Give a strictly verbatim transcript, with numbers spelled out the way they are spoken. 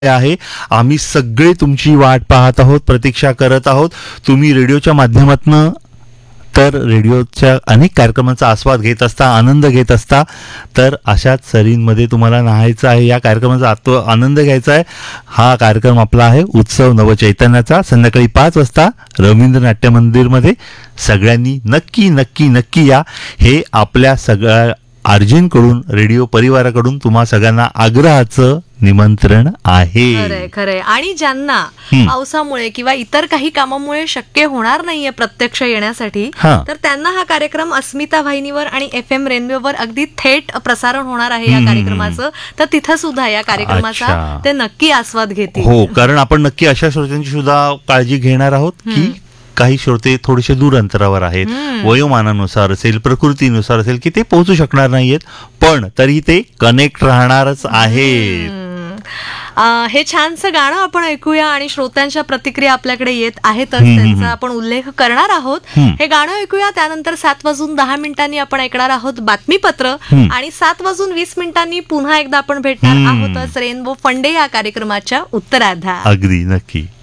आहे. आम्ही सगळे तुमची वाट पाहत आहोत, प्रतीक्षा करत आहोत. तुम्ही रेडिओच्या माध्यमातून तर रेडिओच्या अनेक कार्यक्रमांचा आस्वाद घेत असता, आनंद घेत असता. तर अशाच सरींमध्ये तुम्हाला न्हायचं आहे, या कार्यक्रमाचा आत्व आनंद घ्यायचा आहे. हा कार्यक्रम आपला आहे उत्सव नवचैतन्याचा. संध्याकाळी पाच वाजता रवींद्र नाट्य मंदिरमध्ये सगळ्यांनी नक्की नक्की नक्की या. हे आपल्या सगळ्या आर्जींकडून, रेडिओ परिवाराकडून तुम्हा सगळ्यांना आग्रहाचं निमंत्रण आहे. खरंय खरंय. आणि ज्यांना पावसामुळे किंवा इतर काही कामामुळे शक्य होणार नाहीये प्रत्यक्ष येण्यासाठी, तर त्यांना हा कार्यक्रम अस्मिता वाहिनीवर आणि एफ एम रेनबोवर अगदी थेट प्रसारण होणार आहे या कार्यक्रमाचं. तर तिथं सुद्धा या कार्यक्रमाचा ते नक्की आस्वाद घेतील. हो, कारण आपण नक्की अशा श्रोत्यांची सुद्धा काळजी घेणार आहोत की काही श्रोते थोडेसे दूर अंतरावर आहेत, वयोमानानुसार असेल, प्रकृतीनुसार असेल, की ते पोहोचू शकणार नाहीयेत, पण तरी ते कनेक्ट राहणारच आहेत. हे छानसं गाणं आपण ऐकूया आणि श्रोत्यांच्या प्रतिक्रिया आपल्याकडे येत आहेतच, त्यांचा आपण उल्लेख करणार आहोत. हे गाणं ऐकूया, त्यानंतर सात वाजून दहा मिनिटांनी आपण ऐकणार आहोत बातमीपत्र आणि सात वाजून वीस मिनिटांनी पुन्हा एकदा आपण भेटणार आहोतच रेनबो फंडे या कार्यक्रमाच्या उत्तरार्धात. अगदी नक्की.